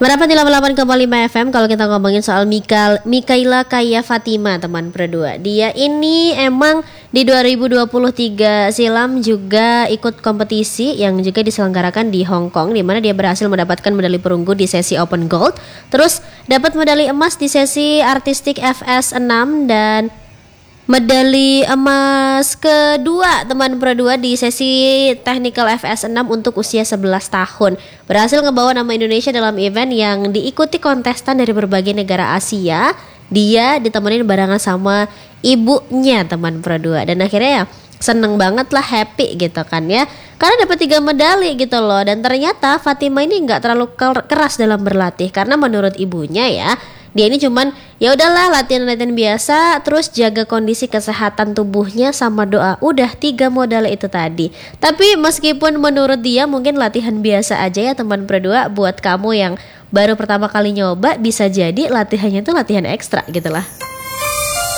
Merapat di 88,5 FM. Kalau kita ngomongin soal Mikaela Kaya Fatima, teman berdua, dia ini emang di 2023 silam juga ikut kompetisi yang juga diselenggarakan di Hong Kong, di mana dia berhasil mendapatkan medali perunggu di sesi Open Gold, terus dapat medali emas di sesi Artistik FS6 dan medali emas kedua teman berdua di sesi Technical FS6 untuk usia 11 tahun. Berhasil ngebawa nama Indonesia dalam event yang diikuti kontestan dari berbagai negara Asia. Dia ditemenin barengan sama ibunya teman berdua. Dan akhirnya ya seneng banget lah, happy gitu kan ya, karena dapat 3 medali gitu loh. Dan ternyata Fatima ini nggak terlalu keras dalam berlatih, karena menurut ibunya ya, dia ini cuman ya udahlah latihan-latihan biasa, terus jaga kondisi kesehatan tubuhnya sama doa. Udah 3 modal itu tadi. Tapi meskipun menurut dia mungkin latihan biasa aja ya teman berdua, buat kamu yang baru pertama kali nyoba bisa jadi latihannya tuh latihan ekstra gitu lah.